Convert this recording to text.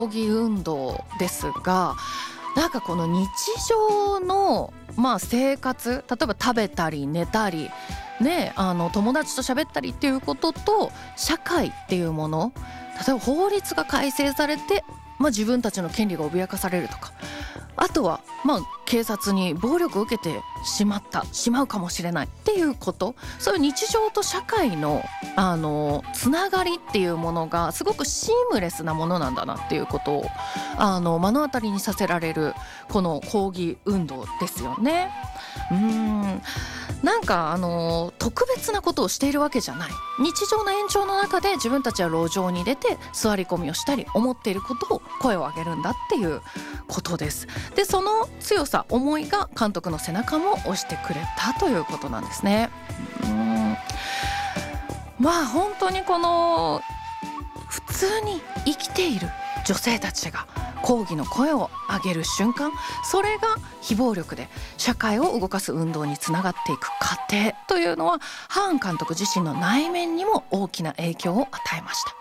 抗議運動ですが、なんかこの日常の生活、例えば食べたり寝たりね、友達と喋ったりっていうことと、社会っていうもの、例えば法律が改正されて、自分たちの権利が脅かされるとか、あとは警察に暴力を受けてしまうかもしれないっていうこと、そういう日常と社会のつながりっていうものがすごくシームレスなものなんだなっていうことを目の当たりにさせられるこの抗議運動ですよね。なんか特別なことをしているわけじゃない、日常の延長の中で自分たちは路上に出て座り込みをしたり、思っていることを声を上げるんだっていうことです。でその強さ、思いが監督の背中も押してくれたということなんですね。本当にこの普通に生きている女性たちが抗議の声を上げる瞬間、それが非暴力で社会を動かす運動につながっていく過程というのは、ハーン監督自身の内面にも大きな影響を与えました。